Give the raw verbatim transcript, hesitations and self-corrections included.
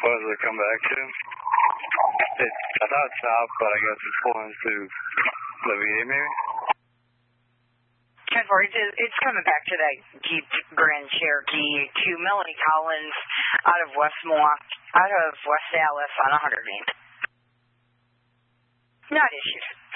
What does it come back to? It, I thought it's south, but I guess it's pulling through the V A maybe? ten four, it's, it's coming back to that Jeep Grand Cherokee to Melanie Collins out of West Milwaukee, out of West Dallas on one hundred eight. Not issued.